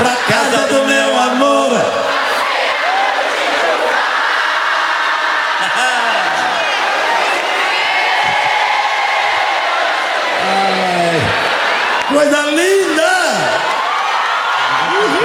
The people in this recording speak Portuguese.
pra casa do meu amor. Ai, coisa linda!